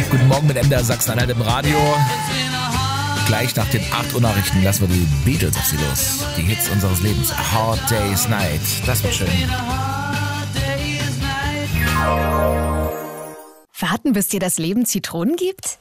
Guten Morgen mit MDR Sachsen-Anhalt im Radio. Gleich nach den 8 Uhr Nachrichten lassen wir die Beatles auf sie los. Die Hits unseres Lebens. A Hard Day's Night. Das wird schön. Warten, bis dir das Leben Zitronen gibt?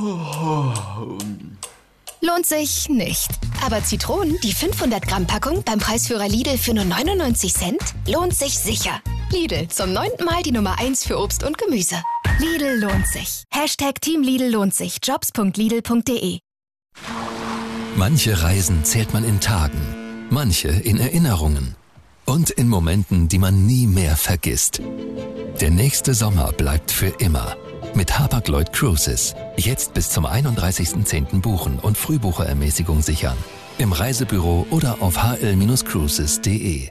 Lohnt sich nicht. Aber Zitronen, die 500-Gramm-Packung beim Preisführer Lidl für nur 99 Cent, lohnt sich sicher. Lidl, zum 9. Mal die Nummer 1 für Obst und Gemüse. Lidl lohnt sich. #Team Lidl lohnt sich. Jobs.lidl.de. Manche Reisen zählt man in Tagen, manche in Erinnerungen und in Momenten, die man nie mehr vergisst. Der nächste Sommer bleibt für immer. Mit Hapag-Lloyd Cruises. Jetzt bis zum 31.10. buchen und Frühbucherermäßigung sichern. Im Reisebüro oder auf hl-cruises.de.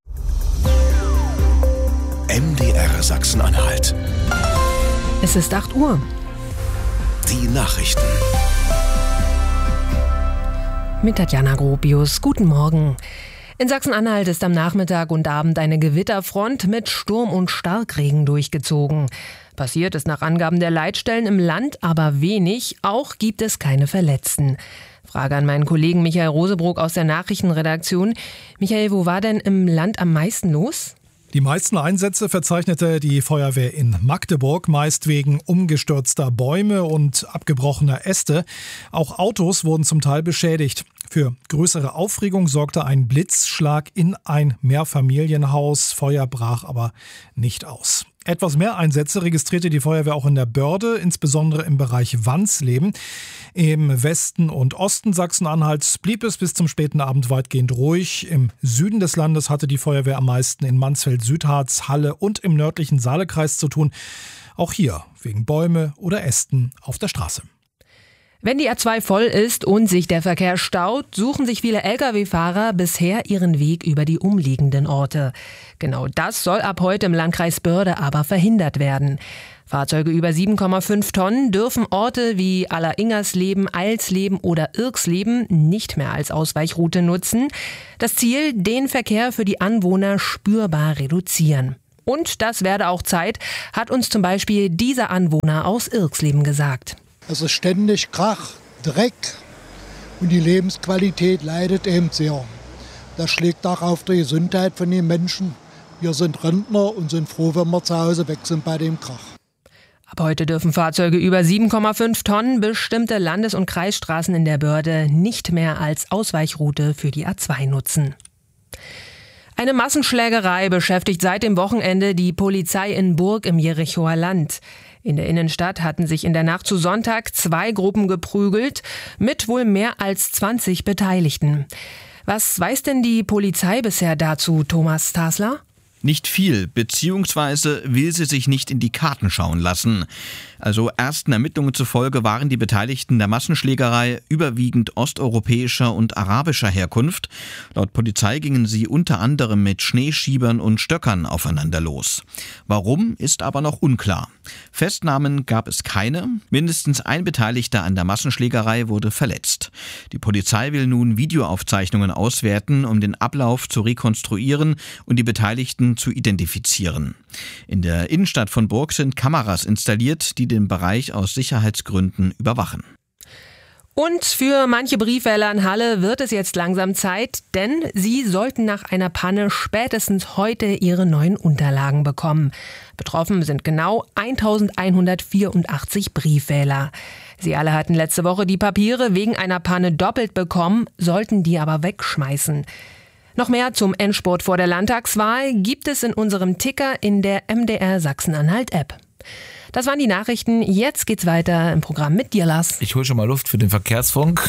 MDR Sachsen-Anhalt. Es ist 8 Uhr. Die Nachrichten. Mit Tatjana Gropius. Guten Morgen. In Sachsen-Anhalt ist am Nachmittag und Abend eine Gewitterfront mit Sturm und Starkregen durchgezogen. Passiert ist nach Angaben der Leitstellen im Land aber wenig. Auch gibt es keine Verletzten. Frage an meinen Kollegen Michael Rosebrook aus der Nachrichtenredaktion. Michael, wo war denn im Land am meisten los? Die meisten Einsätze verzeichnete die Feuerwehr in Magdeburg, meist wegen umgestürzter Bäume und abgebrochener Äste. Auch Autos wurden zum Teil beschädigt. Für größere Aufregung sorgte ein Blitzschlag in ein Mehrfamilienhaus. Feuer brach aber nicht aus. Etwas mehr Einsätze registrierte die Feuerwehr auch in der Börde, insbesondere im Bereich Wansleben. Im Westen und Osten Sachsen-Anhalts blieb es bis zum späten Abend weitgehend ruhig. Im Süden des Landes hatte die Feuerwehr am meisten in Mansfeld-Südharz, Halle und im nördlichen Saalekreis zu tun. Auch hier wegen Bäume oder Ästen auf der Straße. Wenn die A2 voll ist und sich der Verkehr staut, suchen sich viele Lkw-Fahrer bisher ihren Weg über die umliegenden Orte. Genau das soll ab heute im Landkreis Börde aber verhindert werden. Fahrzeuge über 7,5 Tonnen dürfen Orte wie Alleringersleben, Eilsleben oder Irksleben nicht mehr als Ausweichroute nutzen. Das Ziel, den Verkehr für die Anwohner spürbar reduzieren. Und das werde auch Zeit, hat uns zum Beispiel dieser Anwohner aus Irksleben gesagt. Es ist ständig Krach, Dreck und die Lebensqualität leidet eben sehr. Das schlägt auch auf die Gesundheit von den Menschen. Wir sind Rentner und sind froh, wenn wir zu Hause weg sind bei dem Krach. Ab heute dürfen Fahrzeuge über 7,5 Tonnen bestimmte Landes- und Kreisstraßen in der Börde nicht mehr als Ausweichroute für die A2 nutzen. Eine Massenschlägerei beschäftigt seit dem Wochenende die Polizei in Burg im Jerichower Land. In der Innenstadt hatten sich in der Nacht zu Sonntag 2 Gruppen geprügelt, mit wohl mehr als 20 Beteiligten. Was weiß denn die Polizei bisher dazu, Thomas Tasler? Nicht viel, beziehungsweise will sie sich nicht in die Karten schauen lassen. Also ersten Ermittlungen zufolge waren die Beteiligten der Massenschlägerei überwiegend osteuropäischer und arabischer Herkunft. Laut Polizei gingen sie unter anderem mit Schneeschiebern und Stöckern aufeinander los. Warum, ist aber noch unklar. Festnahmen gab es keine. Mindestens ein Beteiligter an der Massenschlägerei wurde verletzt. Die Polizei will nun Videoaufzeichnungen auswerten, um den Ablauf zu rekonstruieren und die Beteiligten zu identifizieren. In der Innenstadt von Burg sind Kameras installiert, die den Bereich aus Sicherheitsgründen überwachen. Und für manche Briefwähler in Halle wird es jetzt langsam Zeit, denn sie sollten nach einer Panne spätestens heute ihre neuen Unterlagen bekommen. Betroffen sind genau 1184 Briefwähler. Sie alle hatten letzte Woche die Papiere wegen einer Panne doppelt bekommen, sollten die aber wegschmeißen. Noch mehr zum Endspurt vor der Landtagswahl gibt es in unserem Ticker in der MDR Sachsen-Anhalt-App. Das waren die Nachrichten. Jetzt geht's weiter im Programm mit dir, Lars. Ich hole schon mal Luft für den Verkehrsfunk.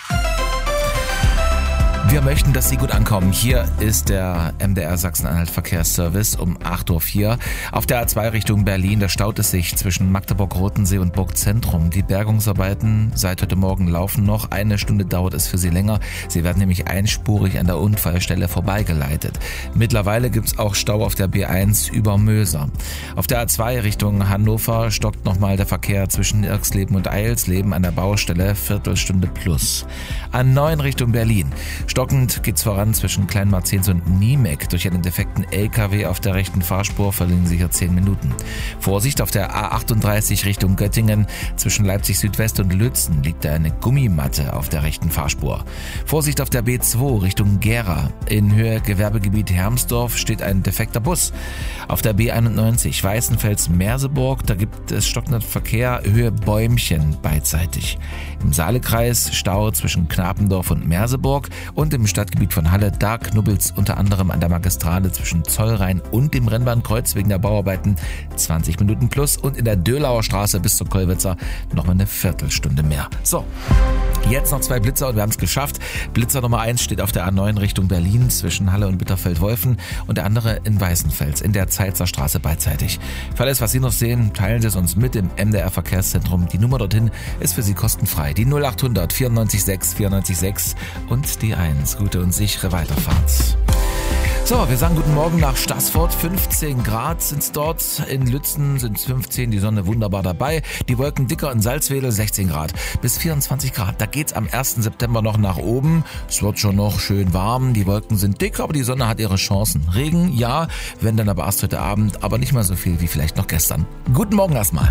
Wir möchten, dass Sie gut ankommen. Hier ist der MDR Sachsen-Anhalt Verkehrsservice um 8.04 Uhr. Auf der A2 Richtung Berlin, da staut es sich zwischen Magdeburg-Rotensee und Burgzentrum. Die Bergungsarbeiten seit heute Morgen laufen noch. 1 Stunde dauert es für Sie länger. Sie werden nämlich einspurig an der Unfallstelle vorbeigeleitet. Mittlerweile gibt es auch Stau auf der B1 über Möser. Auf der A2 Richtung Hannover stockt nochmal der Verkehr zwischen Irksleben und Eilsleben an der Baustelle, Viertelstunde plus. A9 Richtung Berlin stockt Stockend geht's voran zwischen Kleinmarzens und Niemek. Durch einen defekten LKW auf der rechten Fahrspur verlieren Sie hier 10 Minuten. Vorsicht auf der A38 Richtung Göttingen. Zwischen Leipzig Südwest und Lützen liegt da eine Gummimatte auf der rechten Fahrspur. Vorsicht auf der B2 Richtung Gera. In Höhe Gewerbegebiet Hermsdorf steht ein defekter Bus. Auf der B91 Weißenfels-Merseburg, da gibt es stockenden Verkehr, Höhe Bäumchen beidseitig. Im Saalekreis Stau zwischen Knapendorf und Merseburg und im Stadtgebiet von Halle, da knubbelt's unter anderem an der Magistrale zwischen Zollrhein und dem Rennbahnkreuz wegen der Bauarbeiten 20 Minuten plus und in der Dölauer Straße bis zur Kollwitzer nochmal eine Viertelstunde mehr. So, jetzt noch 2 Blitzer und wir haben es geschafft. Blitzer Nummer 1 steht auf der A9 Richtung Berlin zwischen Halle und Bitterfeld-Wolfen und der andere in Weißenfels in der Zeitzer Straße beidseitig. Für alles, was Sie noch sehen, teilen Sie es uns mit im MDR Verkehrszentrum. Die Nummer dorthin ist für Sie kostenfrei. Die 0800 94 6 94 6 und die 1. Gute und sichere Weiterfahrt. So, wir sagen guten Morgen nach Staßfurt. 15 Grad sind's dort. In Lützen sind's 15, die Sonne wunderbar dabei. Die Wolken dicker in Salzwedel 16 Grad bis 24 Grad. Da geht's am 1. September noch nach oben. Es wird schon noch schön warm. Die Wolken sind dick, aber die Sonne hat ihre Chancen. Regen, ja, wenn dann aber erst heute Abend, aber nicht mal so viel wie vielleicht noch gestern. Guten Morgen erstmal.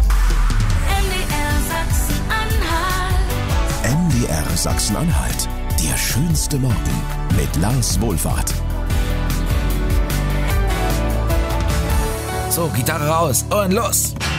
MDR Sachsen-Anhalt. Der schönste Morgen mit Lars Wohlfahrt. So, Gitarre raus und los!